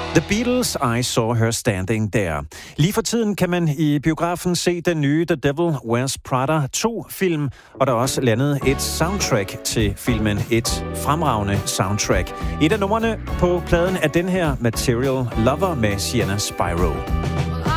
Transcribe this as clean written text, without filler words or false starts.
The Beatles, I Saw Her Standing There. Lige for tiden kan man i biografen se den nye The Devil Wears Prada 2-film, og der er også landet et soundtrack til filmen. Et fremragende soundtrack. Et af numrene på pladen er den her Material Lover med Sienna Spyro.